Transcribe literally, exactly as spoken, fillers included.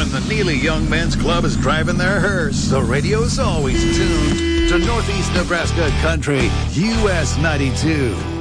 When the Neely Young Men's Club is driving their hearse, the radio's always tuned to Northeast Nebraska Country, U S ninety-two.